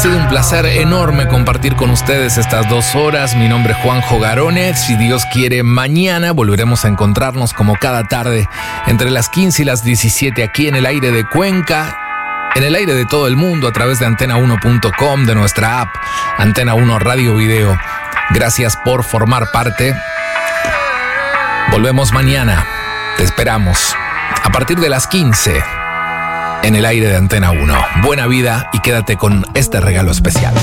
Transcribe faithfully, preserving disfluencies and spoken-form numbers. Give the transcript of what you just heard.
sido un placer enorme compartir con ustedes estas dos horas. Mi nombre es Juanjo Garone. Si Dios quiere, mañana volveremos a encontrarnos como cada tarde entre las quince y las diecisiete aquí en el aire de Cuenca, en el aire de todo el mundo a través de antena uno punto com, de nuestra app Antena uno Radio Video. Gracias por formar parte. Volvemos mañana. Te esperamos a partir de las quince en el aire de Antena uno. Buena vida y quédate con este regalo especial.